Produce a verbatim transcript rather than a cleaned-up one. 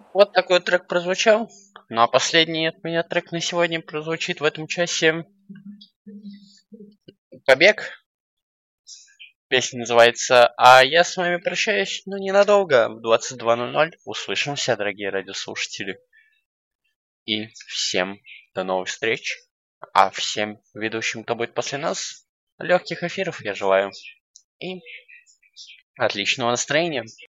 Вот такой трек прозвучал. Ну а последний от меня трек на сегодня прозвучит в этом часе. Побег. Песня называется «А я с вами прощаюсь, но ненадолго». В двадцать два ноль ноль услышимся, дорогие радиослушатели. И всем до новых встреч. А всем ведущим, кто будет после нас, легких эфиров я желаю. И отличного настроения.